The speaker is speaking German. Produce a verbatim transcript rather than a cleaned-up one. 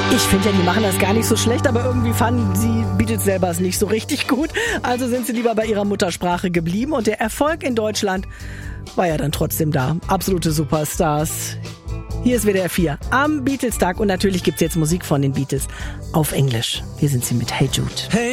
Ich finde ja, die machen das gar nicht so schlecht, aber irgendwie fanden die Beatles selber es nicht so richtig gut. Also sind sie lieber bei ihrer Muttersprache geblieben und der Erfolg in Deutschland war ja dann trotzdem da. Absolute Superstars. Hier ist W D R vier am Beatles-Tag und natürlich gibt's jetzt Musik von den Beatles auf Englisch. Hier sind sie mit Hey Jude. Hey